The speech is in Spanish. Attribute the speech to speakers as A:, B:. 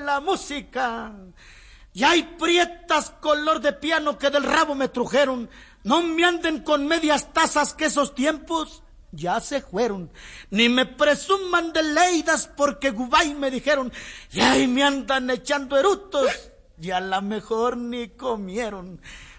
A: la música. Y hay prietas color de piano que del rabo me trujeron. No me anden con medias tazas que esos tiempos ya se fueron. Ni me presuman de leidas porque Gubay me dijeron. Y ahí me andan echando erutos y a la mejor ni comieron.